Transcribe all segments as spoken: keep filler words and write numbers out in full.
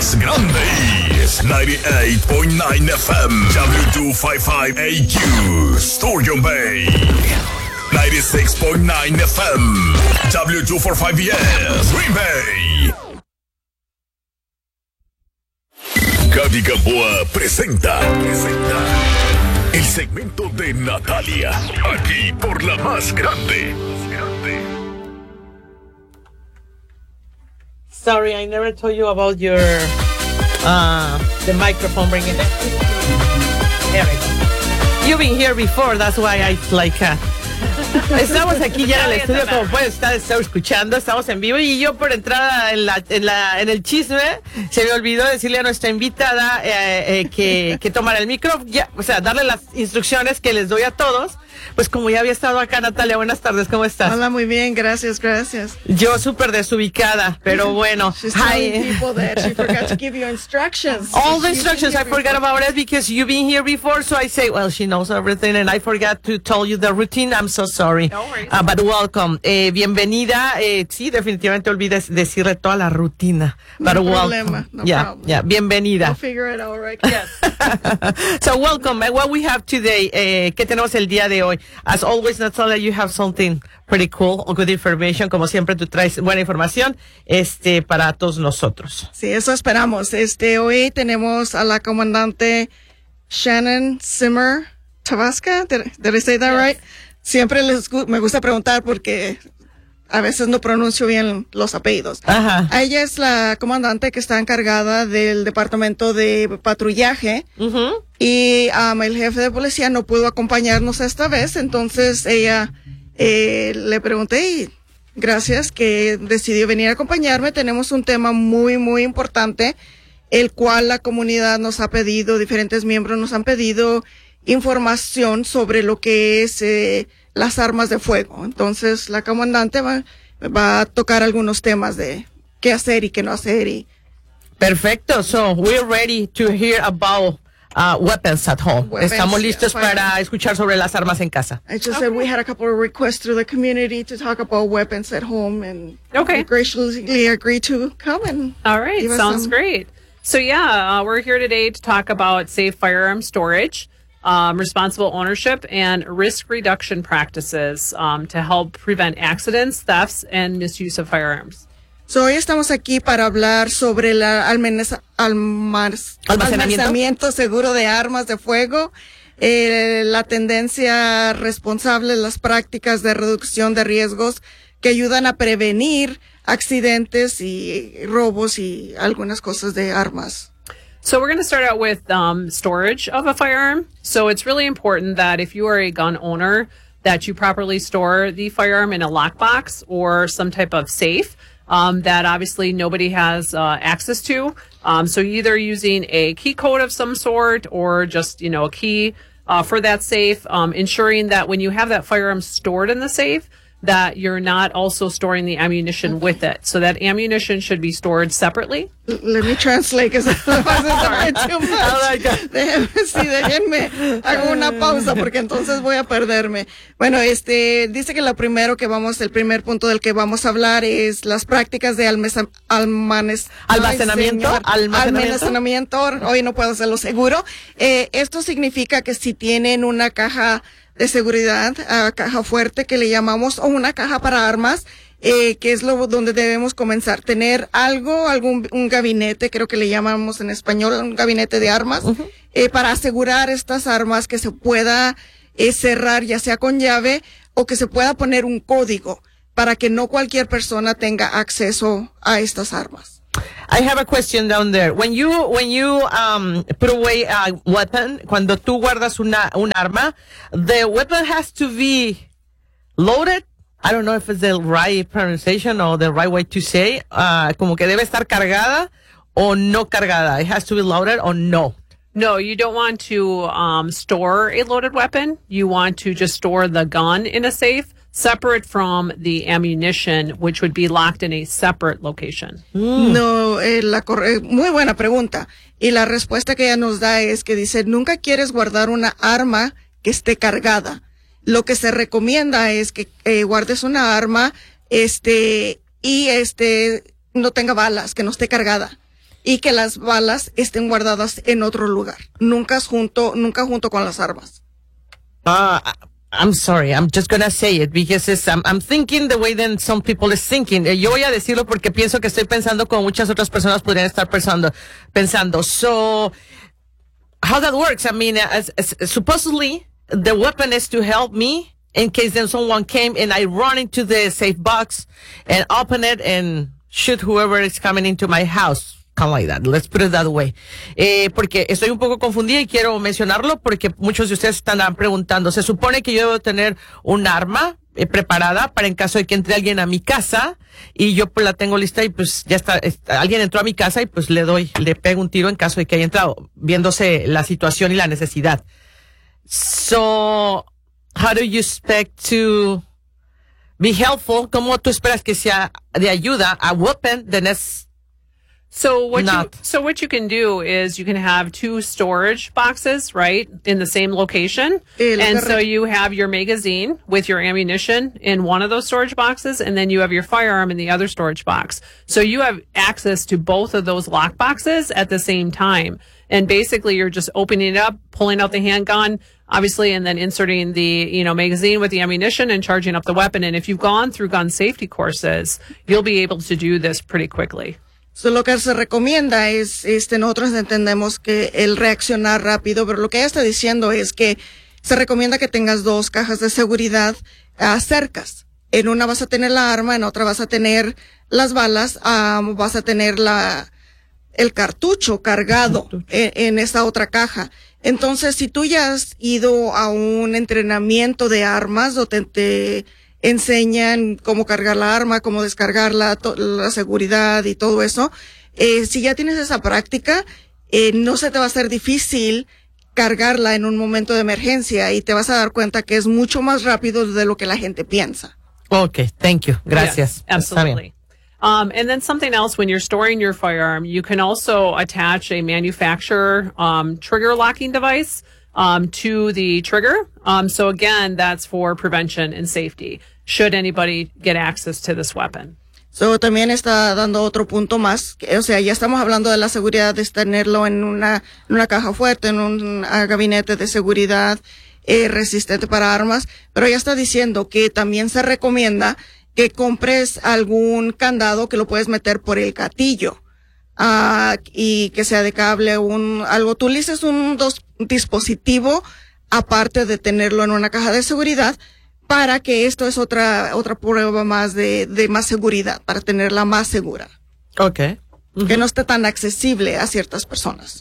más grande es ninety-eight point nine F M, W two fifty-five A Q, Sturgeon Bay. ninety-six point nine F M, W two forty-five B S, Green Bay. Gaby Gamboa presenta, presenta el segmento de Natalia, aquí por la más grande. Sorry, I never told you about your uh the microphone bringing it. There we go. You've been here before, that's why I like uh, estamos aquí ya en el estudio, como pueden estar, estar escuchando, estamos en vivo y yo por entrada en la en la en el chisme se me olvidó decirle a nuestra invitada eh, eh, que que tomara el micrófono, ya, o sea, darle las instrucciones que les doy a todos. Pues como ya había estado acá, Natalia, buenas tardes, ¿cómo estás? Hola, muy bien, gracias, gracias. Yo súper desubicada, pero bueno. She's telling people that she forgot to give you instructions. All the instructions, I forgot about it because you've been here before, so I say, well, she knows everything, and I forgot to tell you the routine. I'm so sorry. No worries. Uh, but welcome. Eh, bienvenida. Eh, sí, definitivamente olvidé decirle toda la rutina. But No welcome. problema, no yeah, problem. yeah, bienvenida. We'll figure it out, right? Yes. So welcome. And what we have today, eh, ¿qué tenemos el día de hoy? As always, Natalia, you have something pretty cool, good information. Como siempre, tú traes buena información, este, para todos nosotros. Sí, eso esperamos. Este, hoy tenemos a la comandante Shannon Zimmer Tabasca. Did, did I say that yes. right? Siempre les gu- me gusta preguntar porque a veces no pronuncio bien los apellidos. Ajá. Ella es la comandante que está encargada del departamento de patrullaje. Uh-huh. Y um, el jefe de policía no pudo acompañarnos esta vez, entonces ella eh, le pregunté y gracias que decidió venir a acompañarme. Tenemos un tema muy, muy importante, el cual la comunidad nos ha pedido, diferentes miembros nos han pedido información sobre lo que es eh, las armas de fuego. Entonces la comandante va, va a tocar algunos temas de qué hacer y qué no hacer. Y Perfecto. So we're ready to hear about Uh, weapons at home. Weapons, Estamos listos yeah, para escuchar sobre las armas en casa. I just okay. said we had a couple of requests through the community to talk about weapons at home, and okay. we graciously agreed to come. And all right, sounds some... great. So yeah, uh, we're here today to talk about safe firearm storage, um, responsible ownership, and risk reduction practices um, to help prevent accidents, thefts, and misuse of firearms. So, hoy estamos aquí para hablar sobre el almacenamiento, almacenamiento seguro de armas de fuego, eh, la tendencia responsable, las prácticas de reducción de riesgos que ayudan a prevenir accidentes y robos y algunas cosas de armas. So we're going to start out with um, storage of a firearm. So it's really important that if you are a gun owner, that you properly store the firearm in a lockbox or some type of safe. Um, that obviously nobody has uh, access to. Um, so either using a key code of some sort or just, you know, a key uh, for that safe, um, ensuring that when you have that firearm stored in the safe, that you're not also storing the ammunition okay. with it. So that ammunition should be stored separately. L- let me translate because it wasn't too much. Oh my God. Déjenme, sí, déjenme, hago una pausa porque entonces voy a perderme. Bueno, este, dice que lo primero que vamos, el primer punto del que vamos a hablar es las prácticas de almesa, almanes, almacenamiento, ay, almacenamiento. almacenamiento. Hoy no puedo hacerlo seguro. Eh, esto significa que si tienen una caja de seguridad, uh, caja fuerte que le llamamos, o una caja para armas, eh, que es lo donde debemos comenzar. Tener algo, algún un gabinete, creo que le llamamos en español, un gabinete de armas, uh-huh. eh, para asegurar estas armas que se pueda eh, cerrar, ya sea con llave, o que se pueda poner un código para que no cualquier persona tenga acceso a estas armas. I have a question down there. When you when you um put away a weapon, cuando tú guardas una un arma, the weapon has to be loaded. I don't know if it's the right pronunciation or the right way to say. Uh, como que debe estar cargada o no cargada. It has to be loaded or no. No, you don't want to um, store a loaded weapon. You want to just store the gun in a safe, separate from the ammunition, which would be locked in a separate location. Mm. No, eh, la corre- muy buena pregunta. Y la respuesta que ella nos da es que dice, nunca quieres guardar una arma que esté cargada. Lo que se recomienda es que eh, guardes una arma este y este no tenga balas, que no esté cargada. y que las balas estén guardadas en otro lugar, nunca junto, nunca junto con las armas. Uh, I'm sorry, I'm just gonna say it because it's, I'm, I'm thinking the way that some people is thinking. Eh, Yo voy a decirlo porque pienso que estoy pensando como muchas otras personas podrían estar pensando. pensando. So, how that works? I mean, as, as, supposedly the weapon is to help me in case then someone came and I run into the safe box and open it and shoot whoever is coming into my house. Kind of like that. Let's put it that way. Eh, porque estoy un poco confundida y quiero mencionarlo porque muchos de ustedes están preguntando. Se supone que yo debo tener un arma eh, preparada para en caso de que entre alguien a mi casa y yo pues la tengo lista y pues ya está, está, alguien entró a mi casa y pues le doy, le pego un tiro en caso de que haya entrado, viéndose la situación y la necesidad. So, how do you expect to be helpful? ¿Cómo tú esperas que sea de ayuda a weapon that is So what Not. you so what you can do is you can have two storage boxes, right, in the same location. El And correcto. so you have your magazine with your ammunition in one of those storage boxes, and then you have your firearm in the other storage box. So you have access to both of those lock boxes at the same time. And basically you're just opening it up, pulling out the handgun, obviously, and then inserting the, you know, magazine with the ammunition and charging up the weapon. And if you've gone through gun safety courses, you'll be able to do this pretty quickly. So, lo que se recomienda es, este, nosotros entendemos que el reaccionar rápido, pero lo que ella está diciendo es que se recomienda que tengas dos cajas de seguridad uh, cercas. En una vas a tener la arma, en otra vas a tener las balas, um, vas a tener la, el cartucho cargado en, en esa otra caja. Entonces, si tú ya has ido a un entrenamiento de armas donde te enseñan cómo cargar la arma, cómo descargarla, to- la seguridad y todo eso, eh, si ya tienes esa práctica, eh, no se te va a hacer difícil cargarla en un momento de emergencia y te vas a dar cuenta que es mucho más rápido de lo que la gente piensa. Okay, thank you. Gracias. Yes, absolutely. Um, and then something else, when you're storing your firearm, you can also attach a manufacturer um, trigger locking device um, to the trigger. Um, so again, that's for prevention and safety, should anybody get access to this weapon. So, también está dando otro punto más, que, o sea, ya estamos hablando de la seguridad de tenerlo en una, en una caja fuerte, en un uh, gabinete de seguridad eh, resistente para armas, pero ya está diciendo que también se recomienda que compres algún candado que lo puedes meter por el gatillo, uh, y que sea de cable, un, algo, tú lices un, dos, un dispositivo aparte de tenerlo en una caja de seguridad, para que esto es otra, otra prueba más de, de más seguridad, para tenerla más segura. Okay. Que no esté tan accesible a ciertas personas.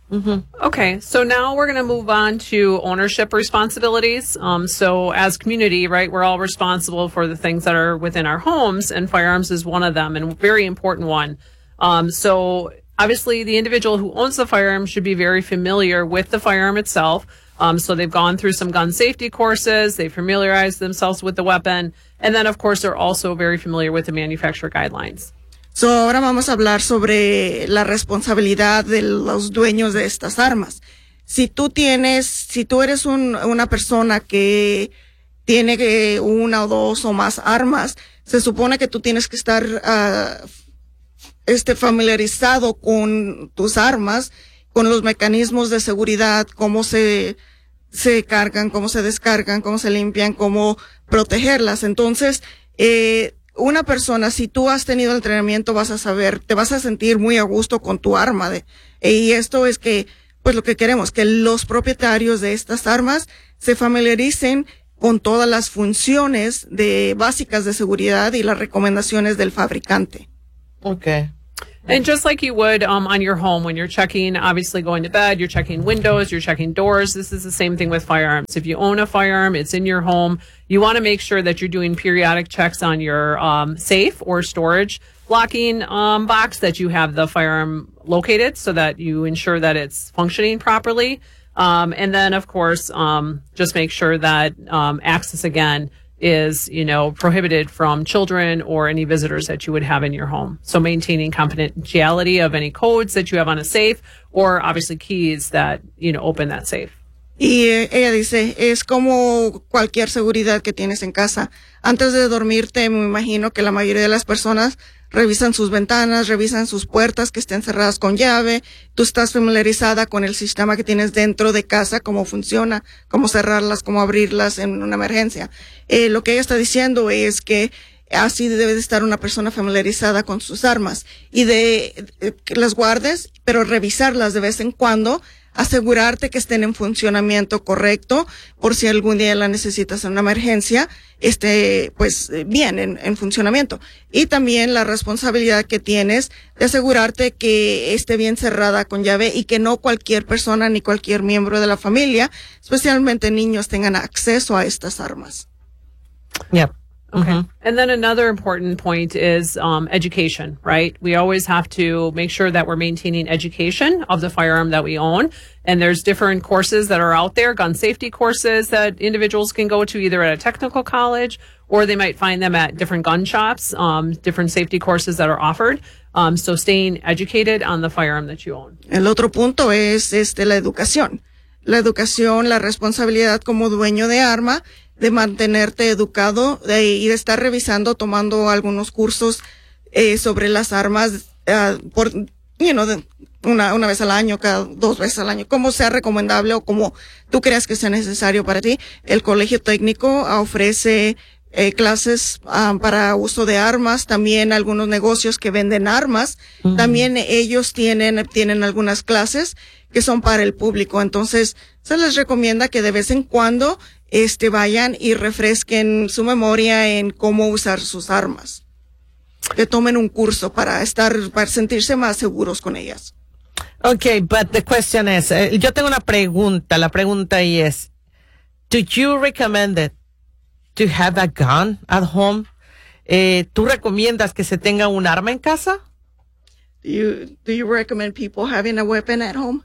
Okay, so now we're going to move on to ownership responsibilities. Um, so as community, right, we're all responsible for the things that are within our homes, and firearms is one of them, and a very important one. Um, so obviously the individual who owns the firearm should be very familiar with the firearm itself. Um, so they've gone through some gun safety courses, they've familiarized themselves with the weapon, and then of course they're also very familiar with the manufacturer guidelines. So, ahora vamos a hablar sobre la responsabilidad de los dueños de estas armas. Si tú tienes, si tú eres un, una persona que tiene que una o dos o más armas, se supone que tú tienes que estar uh, este familiarizado con tus armas, con los mecanismos de seguridad, cómo se se cargan, cómo se descargan, cómo se limpian, cómo protegerlas. Entonces, eh, una persona, si tú has tenido entrenamiento, vas a saber, te vas a sentir muy a gusto con tu arma. De, y esto es que, pues lo que queremos, que los propietarios de estas armas se familiaricen con todas las funciones de básicas de seguridad y las recomendaciones del fabricante. Okay. And just like you would um, on your home, when you're checking, obviously going to bed, you're checking windows, you're checking doors. This is the same thing with firearms. If you own a firearm, it's in your home. You want to make sure that you're doing periodic checks on your um, safe or storage locking um, box, that you have the firearm located so that you ensure that it's functioning properly. Um, and then, of course, um, just make sure that um, access, again, is, you know, prohibited from children or any visitors that you would have in your home. So maintaining confidentiality of any codes that you have on a safe, or obviously keys that, you know, open that safe. Y eh, ella dice, es como cualquier seguridad que tienes en casa. Antes de dormirte, me imagino que la mayoría de las personas revisan sus ventanas, revisan sus puertas que estén cerradas con llave. Tú estás familiarizada con el sistema que tienes dentro de casa, cómo funciona, cómo cerrarlas, cómo abrirlas en una emergencia. Eh, lo que ella está diciendo es que así debe de estar una persona familiarizada con sus armas y de, de que las guardes, pero revisarlas de vez en cuando, asegurarte que estén en funcionamiento correcto, por si algún día la necesitas en una emergencia, esté pues bien en, en funcionamiento. Y también la responsabilidad que tienes de asegurarte que esté bien cerrada con llave y que no cualquier persona ni cualquier miembro de la familia, especialmente niños, tengan acceso a estas armas. Yep. Okay. Mhm. And then another important point is um, education, right? We always have to make sure that we're maintaining education of the firearm that we own. And there's different courses that are out there, gun safety courses that individuals can go to either at a technical college or they might find them at different gun shops, um, different safety courses that are offered. Um, so staying educated on the firearm that you own. El otro punto es este la educación. La educación, la responsabilidad como dueño de arma, de mantenerte educado de, y de estar revisando, tomando algunos cursos eh, sobre las armas uh, por, you know, de una, una vez al año, cada dos veces al año, como sea recomendable o como tú creas que sea necesario para ti. El colegio técnico ofrece eh, clases um, para uso de armas, también algunos negocios que venden armas, uh-huh. También ellos tienen, tienen algunas clases que son para el público. Entonces, se les recomienda que de vez en cuando este vayan y refresquen su memoria en cómo usar sus armas. Que tomen un curso para estar, para sentirse más seguros con ellas. Okay, but the question is, uh, yo tengo una pregunta. La pregunta ahí es, do you recommend it to have a gun at home? Eh, ¿Tú recomiendas que se tenga un arma en casa? Do you, do you recommend people having a weapon at home?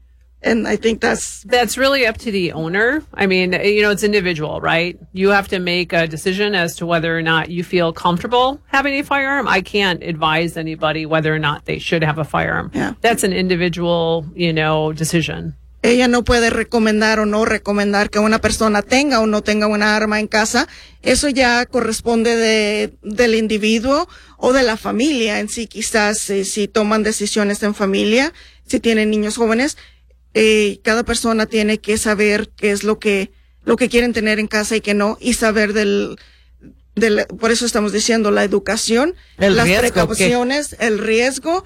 And I think that's... That's really up to the owner. I mean, you know, it's individual, right? You have to make a decision as to whether or not you feel comfortable having a firearm. I can't advise anybody whether or not they should have a firearm. Yeah. That's an individual, you know, decision. Ella no puede recomendar o no recomendar que una persona tenga o no tenga una arma en casa. Eso ya corresponde de, del individuo o de la familia en sí. Quizás eh, si toman decisiones en familia, si tienen niños jóvenes, Eh, cada persona tiene que saber qué es lo que, lo que quieren tener en casa y qué no, y saber del, del, por eso estamos diciendo la educación, el las riesgo, precauciones, ¿qué? El riesgo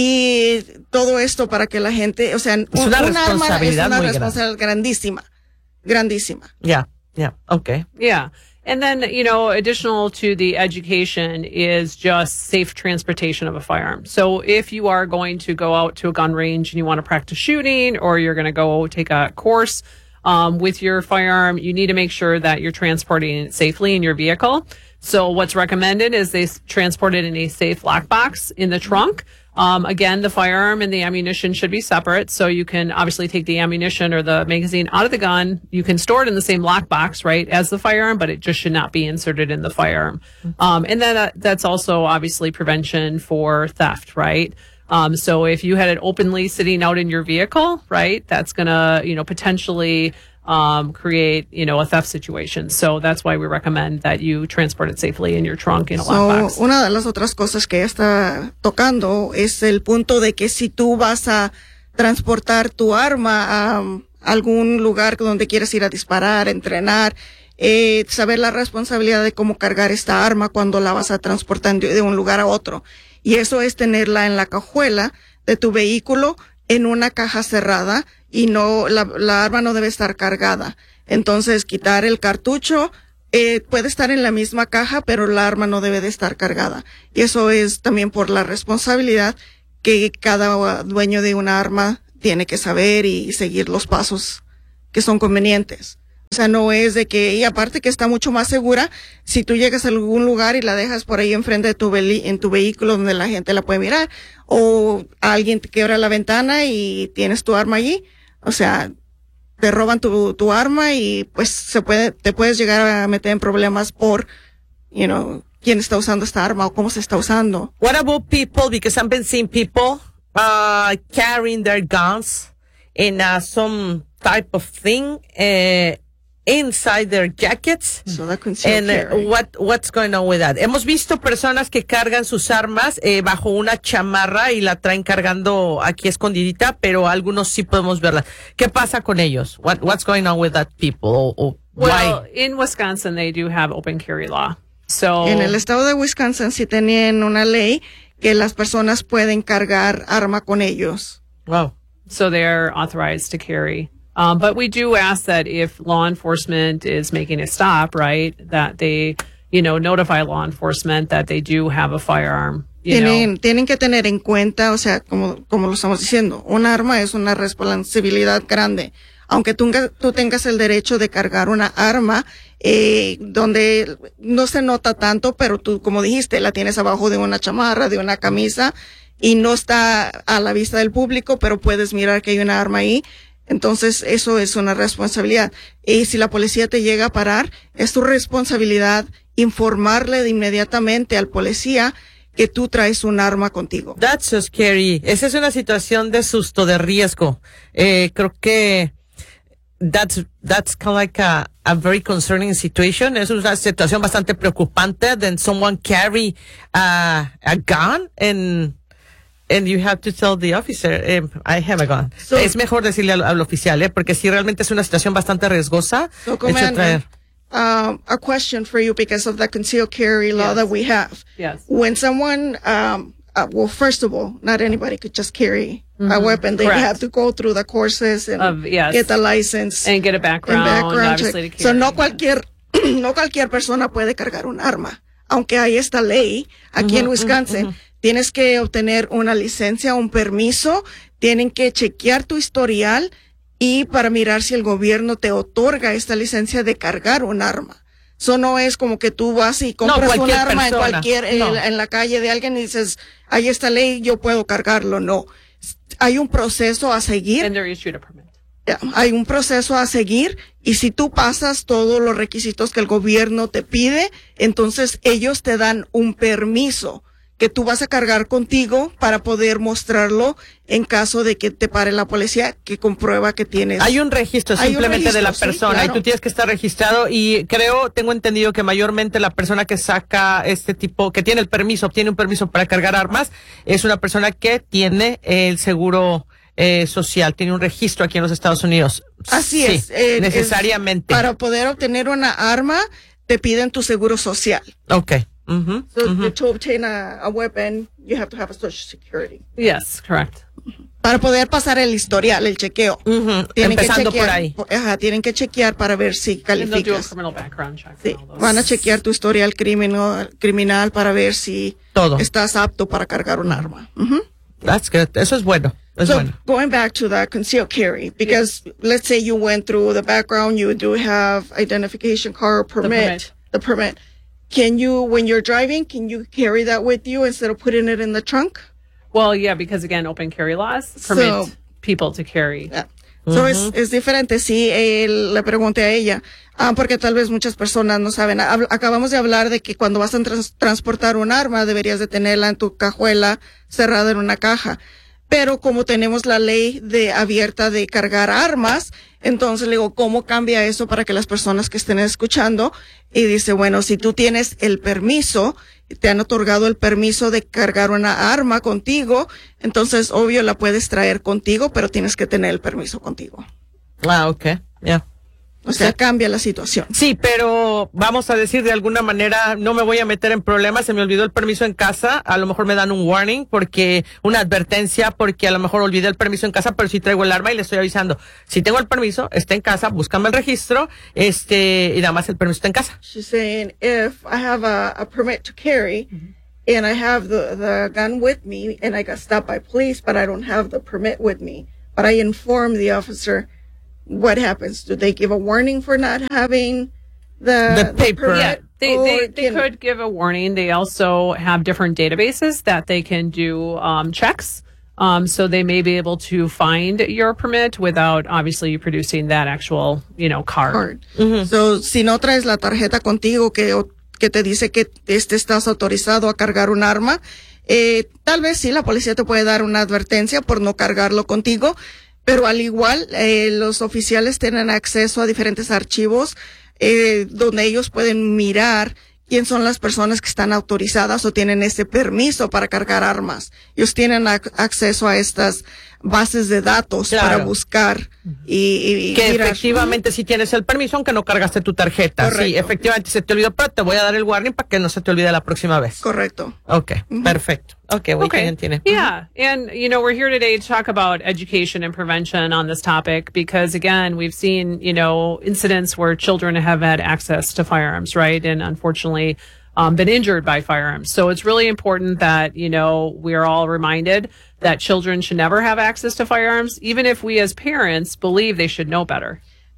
y todo esto para que la gente, o sea, es una un, un arma es una muy responsabilidad grandísima, grandísima. Yeah, yeah, okay. Yeah. And then, you know, additional to the education is just safe transportation of a firearm. So if you are going to go out to a gun range and you want to practice shooting, or you're going to go take a course um, with your firearm, you need to make sure that you're transporting it safely in your vehicle. So what's recommended is they transport it in a safe lockbox in the trunk. Um, again, the firearm and the ammunition should be separate. So you can obviously take the ammunition or the magazine out of the gun. You can store it in the same lockbox, right, as the firearm, but it just should not be inserted in the firearm. Um, and then uh, that's also obviously prevention for theft, right? Um, so if you had it openly sitting out in your vehicle, right, that's going to, you know, potentially um, create, you know, a theft situation. So that's why we recommend that you transport it safely in your trunk in a So, lockbox. una de las otras cosas que ella está tocando es el punto de que si tú vas a transportar tu arma a um, algún lugar donde quieres ir a disparar, entrenar, eh, saber la responsabilidad de cómo cargar esta arma cuando la vas a transportar de, de un lugar a otro. Y eso es tenerla en la cajuela de tu vehículo en una caja cerrada y no, la, la arma no debe estar cargada. Entonces, quitar el cartucho, eh, puede estar en la misma caja, pero la arma no debe de estar cargada. Y eso es también por la responsabilidad que cada dueño de una arma tiene que saber y seguir los pasos que son convenientes. O sea, no es de que, y aparte que está mucho más segura, si tú llegas a algún lugar y la dejas por ahí enfrente de tu veli, en tu vehículo donde la gente la puede mirar, o alguien te quiebra la ventana y tienes tu arma allí, o sea, te roban tu, tu arma y pues se puede, te puedes llegar a meter en problemas por, you know, quién está usando esta arma o cómo se está usando. What about people, because I've been seeing people uh, carrying their guns in uh, some type of thing, uh, inside their jackets. So that concealed And uh, carry. what what's going on with that? Hemos visto personas que cargan sus armas eh, bajo una chamarra y la traen cargando aquí escondidita, pero algunos sí podemos verla. ¿Qué pasa con ellos? What what's going on with that people? Or, or Well, why? in Wisconsin, they do have open carry law. So En el estado de Wisconsin sí tenían una ley que las personas pueden cargar arma con ellos. Wow. so they're authorized to carry. Um, but we do ask that if law enforcement is making a stop, right, that they, you know, notify law enforcement that they do have a firearm. You Tienen, know. tienen que tener en cuenta, o sea, como, como lo estamos diciendo, un arma es una responsabilidad grande. Aunque tú, tú tengas el derecho de cargar una arma, eh, donde no se nota tanto, pero tú, como dijiste, la tienes abajo de una chamarra, de una camisa, y no está a la vista del público, pero puedes mirar que hay una arma ahí. Entonces, eso es una responsabilidad. Y si la policía te llega a parar, es tu responsabilidad informarle de inmediatamente al policía que tú traes un arma contigo. That's so scary. Esa es una situación de susto, de riesgo. Eh, creo que that's that's kind of like a, a very concerning situation. Es una situación bastante preocupante. Then someone carry a, a gun and and you have to tell the officer, eh, I have a gun. So- es mejor decirle al, al oficial, eh, porque si realmente es una situación bastante riesgosa, So, hecho Commander, traer. um, a question for you because of the concealed carry law Yes. that we have. Yes. When someone, um, uh, well, first of all, not anybody could just carry a weapon. They Correct. have to go through the courses and Of- yes. get the license. And get a and background, background obviously, check. to So carry. no cualquier, no cualquier persona puede cargar un arma. Aunque hay esta ley aquí en Wisconsin, tienes que obtener una licencia, un permiso, tienen que chequear tu historial y para mirar si el gobierno te otorga esta licencia de cargar un arma. Eso no es como que tú vas y compras un cualquier arma en persona. cualquier, en, No. en la calle de alguien y dices, hay esta ley, yo puedo cargarlo. No. Hay un proceso a seguir. And they're issued a permit. Ya, hay un proceso a seguir y si tú pasas todos los requisitos que el gobierno te pide, entonces ellos te dan un permiso que tú vas a cargar contigo para poder mostrarlo en caso de que te pare la policía que comprueba que tienes. Hay un registro Hay un simplemente de la registro, sí, persona claro. y tú tienes que estar registrado y creo, tengo entendido que mayormente la persona que saca este tipo, que tiene el permiso, obtiene un permiso para cargar armas, es una persona que tiene el seguro eh, social, tiene un registro aquí en los Estados Unidos. Así Sí, es. eh, necesariamente. es- para poder obtener una arma, te piden tu seguro social. Okay. Ujú, So ujú. to obtain a, a weapon, you have to have a social security. Yes, correct. Para poder pasar el historial, el chequeo. Ujú, Tienen que empezando por chequear, ahí. Ajá, tienen que chequear para ver si And they'll do a calificas. criminal background check. Sí, and all those. van a chequear tu historial criminal, criminal para ver si Todo. estás apto para cargar un arma. Ujú. That's good. Eso es bueno. Es So bueno. going back to the concealed carry, because let's say you went through the background, you do have identification card permit, permit. the permit. Can you, when you're driving, can you carry that with you instead of putting it in the trunk? Well, yeah, because again, open carry laws permit So- people to carry. Yeah. So es, es diferente. Sí, eh, le pregunté a ella, ah, porque tal vez muchas personas no saben. Hab- acabamos de hablar de que cuando vas a trans- transportar un arma, deberías de tenerla en tu cajuela cerrada en una caja. Pero como tenemos la ley de abierta de cargar armas, entonces le digo, ¿cómo cambia eso para que las personas que estén escuchando? Y dice, bueno, si tú tienes el permiso, te han otorgado el permiso de cargar una arma contigo, entonces obvio la puedes traer contigo, pero tienes que tener el permiso contigo. Ah, okay. Yeah. O sea, cambia la situación. Sí, pero vamos a decir de alguna manera, no me voy a meter en problemas, se me olvidó el permiso en casa, a lo mejor me dan un warning, porque una advertencia, porque a lo mejor olvidé el permiso en casa, pero sí traigo el arma y le estoy avisando. Si tengo el permiso, está en casa, búscame el registro, este, y nada más el permiso está en casa. She's saying, if I have a, a permit to carry and I have the, the gun with me and I got stopped by police, but I don't have the permit with me, but I inform the officer, what happens? Do they give a warning for not having the, The paper. permit? Yeah, they, Or they, they can- could give a warning. They also have different databases that they can do um, checks. Um, so they may be able to find your permit without obviously you producing that actual, you know, card. card. So, si no traes la tarjeta contigo que, o- que te dice que este estás autorizado a cargar un arma, eh, tal vez sí la policía te puede dar una advertencia por no cargarlo contigo, Pero al igual, eh, los oficiales tienen acceso a diferentes archivos eh, donde ellos pueden mirar quién son las personas que están autorizadas o tienen ese permiso para cargar armas. Ellos tienen ac- acceso a estas bases de datos Claro. para buscar y, y Que mirar. efectivamente si tienes el permiso, aunque no cargaste tu tarjeta. Correcto. Sí, efectivamente se te olvidó, pero te voy a dar el warning para que no se te olvide la próxima vez. Correcto. Ok, perfecto. Ok, voy Okay. entiende. Yeah. And, you know, we're here today to talk about education and prevention on this topic because, again, we've seen, you know, incidents where children have had access to firearms, right? And unfortunately, um, been injured by firearms. So it's really important that, you know, we're all reminded that children should never have access to firearms, even if we as parents believe they should know better.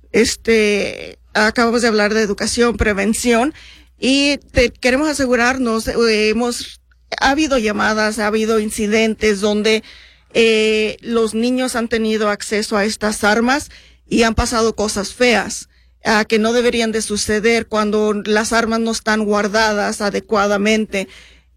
Este, acabamos de hablar de educación, prevención y te, queremos asegurarnos, eh, hemos, ha habido llamadas, ha habido incidentes donde eh, los niños han tenido acceso a estas armas y han pasado cosas feas. Uh, que no deberían de suceder cuando las armas no están guardadas adecuadamente.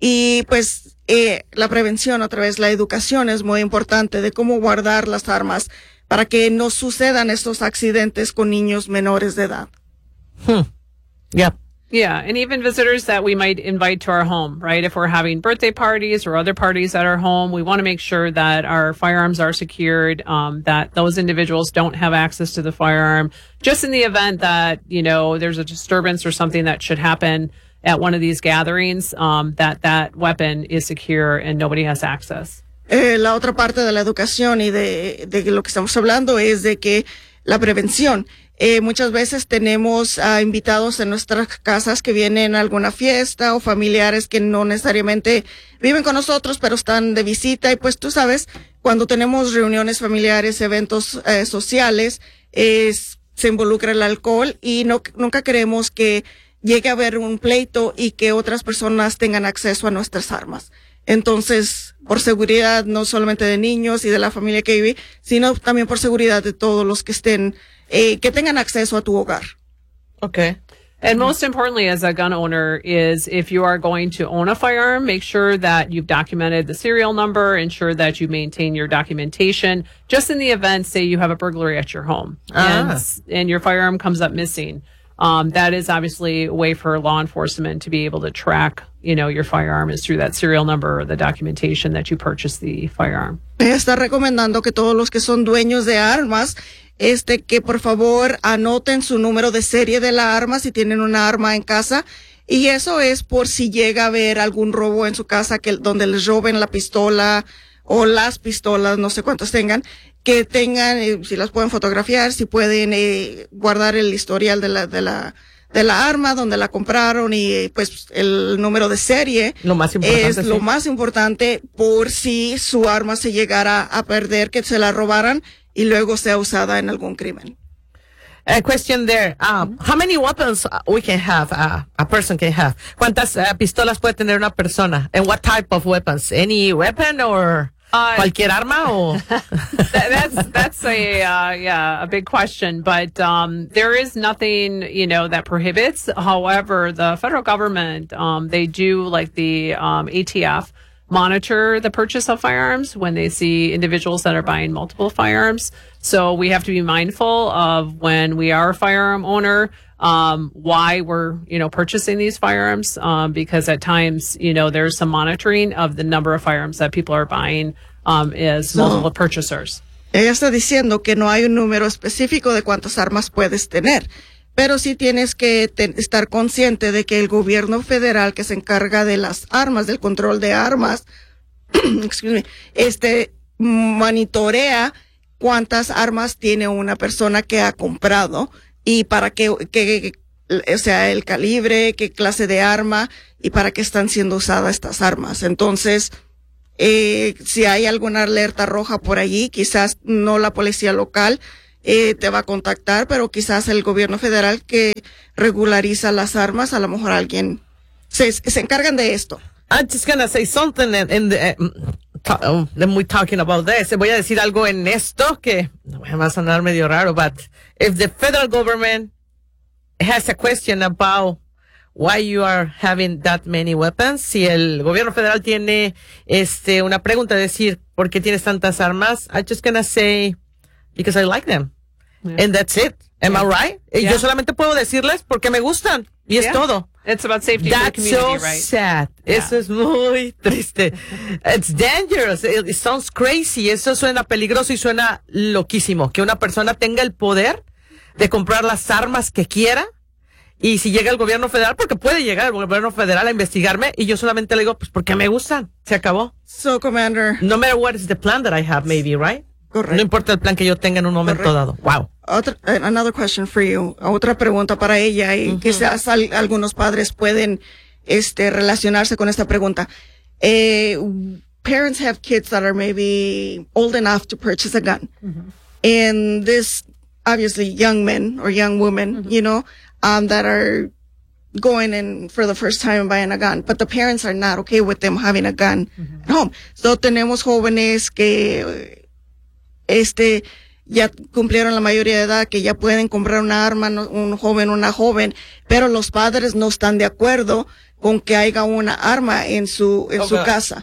Y pues eh, la prevención a través de la educación es muy importante de cómo guardar las armas para que no sucedan estos accidentes con niños menores de edad. Hmm. Yeah. Yeah, and even visitors that we might invite to our home, right? If we're having birthday parties or other parties at our home, we want to make sure that our firearms are secured, um, that those individuals don't have access to the firearm, just in the event that, you know, there's a disturbance or something that should happen at one of these gatherings, um, that that weapon is secure and nobody has access. Eh, la otra parte de la educación y de, de lo que estamos hablando es de que la prevención. Eh, muchas veces tenemos uh, invitados en nuestras casas que vienen a alguna fiesta o familiares que no necesariamente viven con nosotros, pero están de visita. Y pues tú sabes, cuando tenemos reuniones familiares, eventos eh, sociales, es, se involucra el alcohol y no, nunca queremos que llegue a haber un pleito y que otras personas tengan acceso a nuestras armas. Entonces, por seguridad no solamente de niños y de la familia que vive, sino también por seguridad de todos los que estén, eh, que tengan acceso a tu hogar. Okay. And most importantly, as a gun owner, is if you are going to own a firearm, make sure that you've documented the serial number, ensure that you maintain your documentation, just in the event, say you have a burglary at your home Ah. and, and your firearm comes up missing. Um, that is obviously a way for law enforcement to be able to track, you know, your firearm is through that serial number or the documentation that you purchased the firearm. Ella está recomendando que todos los que son dueños de armas, este, que por favor anoten su número de serie de la arma si tienen una arma en casa. Y eso es por si llega a haber algún robo en su casa que donde les roben la pistola o las pistolas, no sé cuántas tengan, que tengan, eh, si las pueden fotografiar, si pueden eh, guardar el historial de la, de la, de la arma, donde la compraron y eh, pues el número de serie. Lo más importante, Es sí. lo más importante por si su arma se llegara a perder, que se la robaran y luego sea usada en algún crimen. A question there. Um, how many weapons uh, we can have, uh, a person can have? ¿Cuántas uh, pistolas puede tener una persona? And what type of weapons? Any weapon or Uh, cualquier arma o? that, that's that's a uh, yeah a big question, but um, there is nothing you know that prohibits. However, the federal government um, they do like the um, A T F monitor the purchase of firearms when they see individuals that are buying multiple firearms. So we have to be mindful of when we are a firearm owner. Um, why we're, you know, purchasing these firearms, um, because at times, you know, there's some monitoring of the number of firearms that people are buying, um, as multiple purchasers. Ella está diciendo que no hay un número específico de cuántas armas puedes tener, pero sí tienes que te- estar consciente de que el gobierno federal que se encarga de las armas, del control de armas, excuse me, este, monitorea cuántas armas tiene una persona que ha comprado y para qué, que, o sea, el calibre, qué clase de arma y para qué están siendo usadas estas armas. Entonces, eh, si hay alguna alerta roja por allí, quizás no la policía local eh, te va a contactar, pero quizás el gobierno federal que regulariza las armas, a lo mejor alguien se, se encargan de esto. I'm just gonna say something in, in the, um, ta- um, then we're talking about this. Voy a decir algo en esto que me va a sonar medio raro, but if the federal government has a question about why you are having that many weapons, si el gobierno federal tiene este una pregunta, decir, ¿por qué tienes tantas armas? I'm just gonna say, because I like them. Yeah. And that's it. Am Yeah. I right? Y Yeah. Yo solamente puedo decirles porque me gustan. Y es Yeah. todo. It's about safety for the That's community, so right? sad. Yeah. Eso es muy triste. It's dangerous. It, it sounds crazy. Eso suena peligroso y suena loquísimo. Que una persona tenga el poder de comprar las armas que quiera. Y si llega el gobierno federal, porque puede llegar el gobierno federal a investigarme, y yo solamente le digo, pues porque me gustan. Se acabó. So, Commander. No matter what is the plan that I have, maybe, right? Correcto. No importa el plan que yo tenga en un momento Correcto. dado. Wow. Otra, another question for you. Otra pregunta para ella y uh-huh. quizás al, algunos padres pueden este relacionarse con esta pregunta. Eh, parents have kids that are maybe old enough to purchase a gun. Uh-huh. And this, obviously, young men or young women, uh-huh. you know, um, that are going in for the first time buying a gun, but the parents are not okay with them having a gun uh-huh. at home. So tenemos jóvenes que, este, ya cumplieron la mayoría de edad, que ya pueden comprar una arma, un joven, una joven, pero los padres no están de acuerdo con que haya una arma en su, en okay. su casa.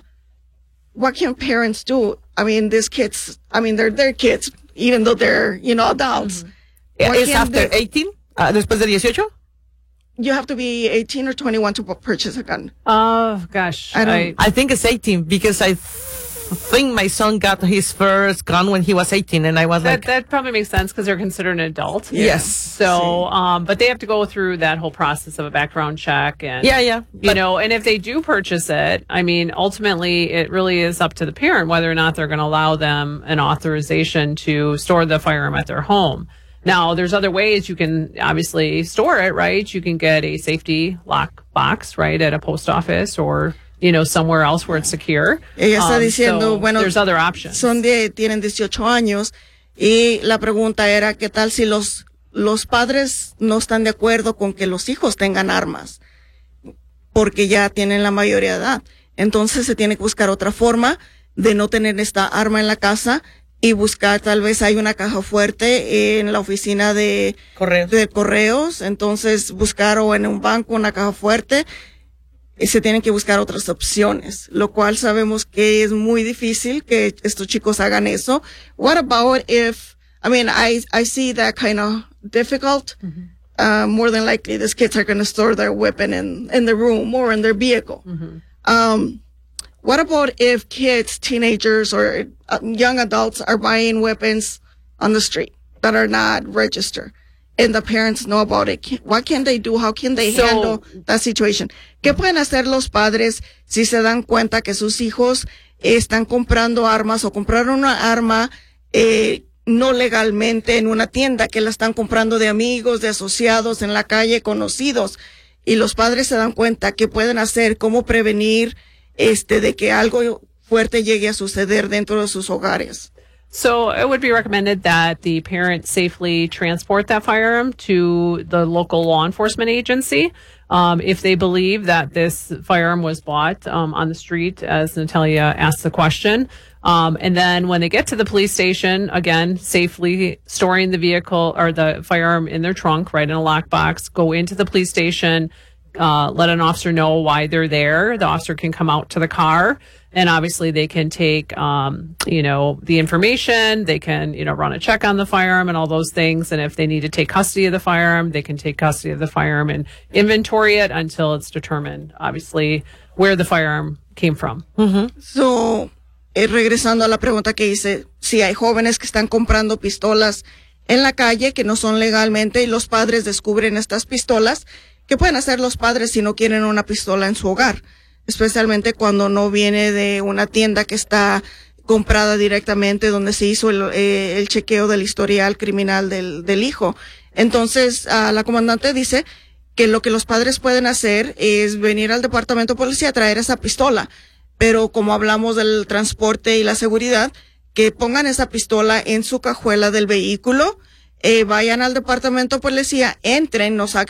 What can parents do? I mean, these kids, I mean, they're their kids, even though they're, you know, adults. Mm-hmm. Is after they, eighteen? Uh, después de dieciocho? You have to be eighteen or twenty-one to purchase a gun. Oh, gosh. I, don't, I, I think it's eighteen because I think my son got his first gun when he was eighteen, and I was that, like... That probably makes sense because they're considered an adult. Yes. So, um, but they have to go through that whole process of a background check. And, yeah, yeah. You know, and if they do purchase it, I mean, ultimately, it really is up to the parent whether or not they're going to allow them an authorization to store the firearm at their home. Now, there's other ways you can obviously store it, right? You can get a safety lock box, right, at a post office or... you know, somewhere else where it's secure. Ella está um, diciendo, so bueno, there's other options. Son de, tienen dieciocho años y la pregunta era qué tal si los, los padres no están de acuerdo con que los hijos tengan armas porque ya tienen la mayoría de edad. Entonces se tiene que buscar otra forma de no tener esta arma en la casa y buscar, tal vez hay una caja fuerte en la oficina de correos, de correos. Entonces buscar o en un banco una caja fuerte. Y se tienen que buscar otras opciones, lo cual sabemos que es muy difícil que estos chicos hagan eso. What about if, I mean, I, I see that kind of difficult. Mm-hmm. Uh, more than likely, these kids are going to store their weapon in, in the room or in their vehicle. Mm-hmm. Um, what about if kids, teenagers, or uh, young adults are buying weapons on the street that are not registered? And the parents know about it. What can they do? How can they so, handle that situation? ¿Qué pueden hacer los padres si se dan cuenta que sus hijos están comprando armas o compraron una arma eh, no legalmente en una tienda, que la están comprando de amigos, de asociados, en la calle, conocidos? Y los padres se dan cuenta qué pueden hacer, cómo prevenir este de que algo fuerte llegue a suceder dentro de sus hogares. So it would be recommended that the parent safely transport that firearm to the local law enforcement agency. Um, if they believe that this firearm was bought um, on the street, as Natalia asked the question. Um, and then when they get to the police station, again, safely storing the vehicle or the firearm in their trunk, right, in a lockbox, go into the police station, uh, let an officer know why they're there. The officer can come out to the car. And obviously they can take, um, you know, the information, they can, you know, run a check on the firearm and all those things. And if they need to take custody of the firearm, they can take custody of the firearm and inventory it until it's determined, obviously, where the firearm came from. Mm-hmm. So, eh, regresando a la pregunta que hice, si hay jóvenes que están comprando pistolas en la calle que no son legalmente y los padres descubren estas pistolas, ¿qué pueden hacer los padres si no quieren una pistola en su hogar? Especialmente cuando no viene de una tienda que está comprada directamente, donde se hizo el, eh, el chequeo del historial criminal del, del hijo. Entonces, uh, la comandante dice que lo que los padres pueden hacer es venir al departamento de policía a traer esa pistola. Pero como hablamos del transporte y la seguridad, que pongan esa pistola en su cajuela del vehículo, eh, vayan al departamento de policía, entren, no saquen